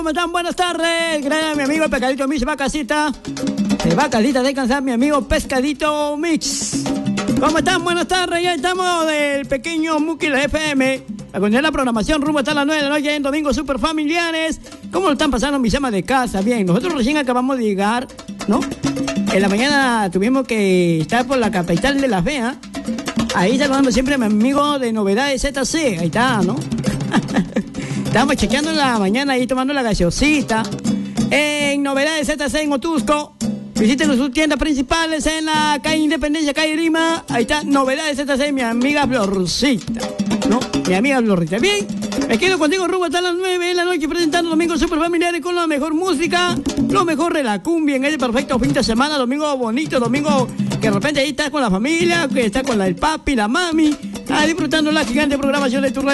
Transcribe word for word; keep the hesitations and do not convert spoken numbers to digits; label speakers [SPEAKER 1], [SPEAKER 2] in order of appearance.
[SPEAKER 1] ¿Cómo están? Buenas tardes. Gracias a mi amigo el Pescadito Mix, va a casita. Se va a casita a descansar mi amigo Pescadito Mix. ¿Cómo están? Buenas tardes. Ya estamos del pequeño Muki la F M. A continuar la programación rumbo hasta las nueve de la noche en Domingos Super Familiares. ¿Cómo lo están pasando mis amas de casa? Bien, nosotros recién acabamos de llegar, ¿no? En la mañana tuvimos que estar por la capital de la fea. Ahí saludando siempre a mi amigo de Novedades Z C. Ahí está, ¿no? Estábamos chequeando en la mañana ahí tomando la gaseosita. En Novedades Z C en Otusco. Visiten sus tiendas principales en la calle Independencia, calle Lima. Ahí está Novedades Z C, mi amiga Florcita, ¿no? Mi amiga Florcita. Bien, me quedo contigo rumbo hasta las nueve de la noche presentando Domingos Super Familiares con la mejor música, lo mejor de la cumbia en este perfecto fin de semana. Domingo bonito, domingo que de repente ahí estás con la familia, que estás con la, el papi, la mami, ah, disfrutando la gigante programación de tu radio.